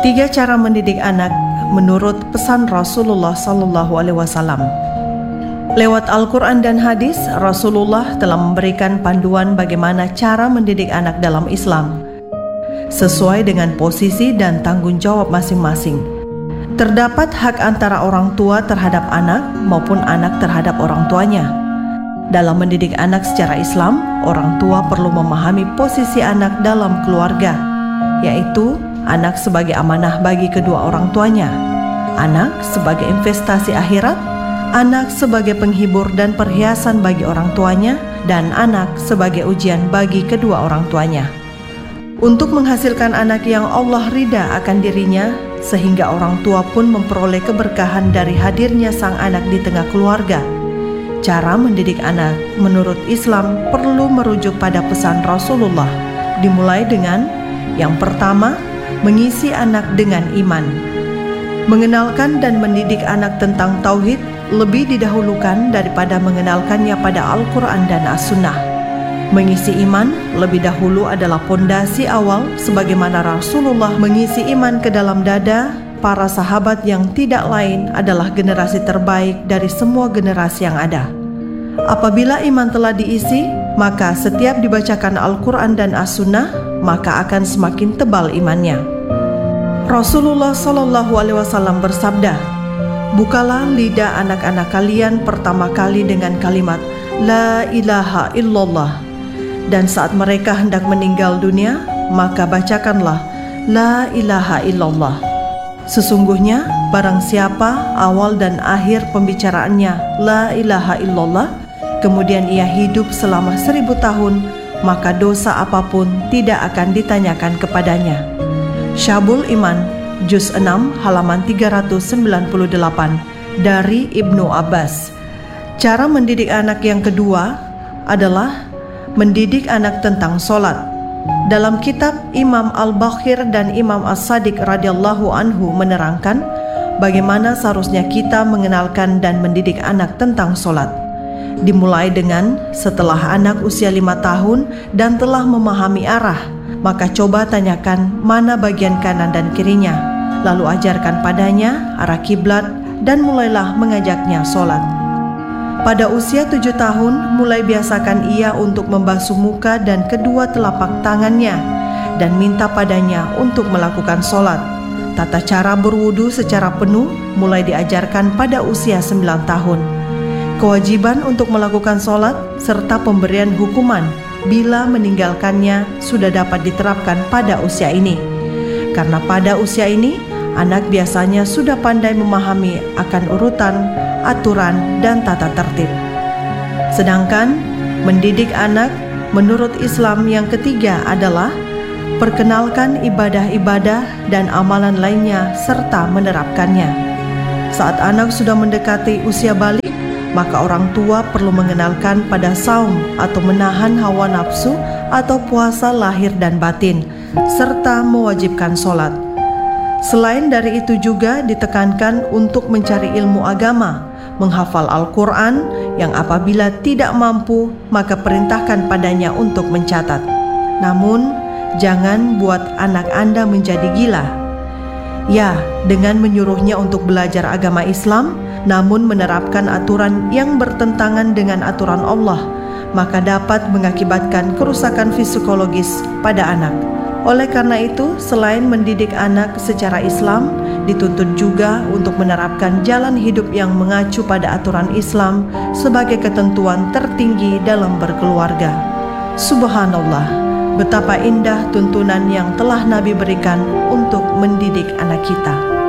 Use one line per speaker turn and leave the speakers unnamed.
3 cara mendidik anak menurut pesan Rasulullah SAW. Lewat Al-Quran dan hadis, Rasulullah telah memberikan panduan bagaimana cara mendidik anak dalam Islam, sesuai dengan posisi dan tanggung jawab masing-masing. Terdapat hak antara orang tua terhadap anak maupun anak terhadap orang tuanya. Dalam mendidik anak secara Islam, orang tua perlu memahami posisi anak dalam keluarga, yaitu anak sebagai amanah bagi kedua orang tuanya, anak sebagai investasi akhirat, anak sebagai penghibur dan perhiasan bagi orang tuanya, dan anak sebagai ujian bagi kedua orang tuanya. Untuk menghasilkan anak yang Allah ridha akan dirinya, sehingga orang tua pun memperoleh keberkahan dari hadirnya sang anak di tengah keluarga. Cara mendidik anak menurut Islam perlu merujuk pada pesan Rasulullah, dimulai dengan yang pertama, mengisi anak dengan iman. Mengenalkan dan mendidik anak tentang tauhid lebih didahulukan daripada mengenalkannya pada Al-Quran dan As-Sunnah. Mengisi iman lebih dahulu adalah pondasi awal, sebagaimana Rasulullah mengisi iman ke dalam dada para sahabat yang tidak lain adalah generasi terbaik dari semua generasi yang ada. Apabila iman telah diisi, maka setiap dibacakan Al-Quran dan As-Sunnah, maka akan semakin tebal imannya. Rasulullah SAW bersabda, "Bukalah lidah anak-anak kalian pertama kali dengan kalimat La ilaha illallah, dan saat mereka hendak meninggal dunia, maka bacakanlah La ilaha illallah. Sesungguhnya barang siapa awal dan akhir pembicaraannya La ilaha illallah, kemudian ia hidup selama 1000 tahun, maka dosa apapun tidak akan ditanyakan kepadanya." Syabul Iman, Juz 6, halaman 398, dari Ibnu Abbas. Cara mendidik anak yang kedua adalah mendidik anak tentang sholat. Dalam kitab Imam Al-Baqir dan Imam As-Sadiq radhiyallahu anhu menerangkan bagaimana seharusnya kita mengenalkan dan mendidik anak tentang sholat. Dimulai dengan setelah anak usia 5 tahun dan telah memahami arah, maka coba tanyakan mana bagian kanan dan kirinya, lalu ajarkan padanya arah kiblat dan mulailah mengajaknya sholat. Pada usia 7 tahun, mulai biasakan ia untuk membasuh muka dan kedua telapak tangannya dan minta padanya untuk melakukan sholat. Tata cara berwudu secara penuh mulai diajarkan pada usia 9 tahun. Kewajiban untuk melakukan sholat serta pemberian hukuman bila meninggalkannya sudah dapat diterapkan pada usia ini. Karena pada usia ini, anak biasanya sudah pandai memahami akan urutan, aturan, dan tata tertib. Sedangkan mendidik anak menurut Islam yang ketiga adalah perkenalkan ibadah-ibadah dan amalan lainnya serta menerapkannya. Saat anak sudah mendekati usia balik, maka orang tua perlu mengenalkan pada saum atau menahan hawa nafsu atau puasa lahir dan batin, serta mewajibkan sholat. Selain dari itu juga ditekankan untuk mencari ilmu agama, menghafal Al-Quran, yang apabila tidak mampu maka perintahkan padanya untuk mencatat. Namun jangan buat anak Anda menjadi gila. Ya, dengan menyuruhnya untuk belajar agama Islam, namun menerapkan aturan yang bertentangan dengan aturan Allah, maka dapat mengakibatkan kerusakan psikologis pada anak. Oleh karena itu, selain mendidik anak secara Islam, dituntut juga untuk menerapkan jalan hidup yang mengacu pada aturan Islam sebagai ketentuan tertinggi dalam berkeluarga. Subhanallah, betapa indah tuntunan yang telah Nabi berikan untuk mendidik anak kita.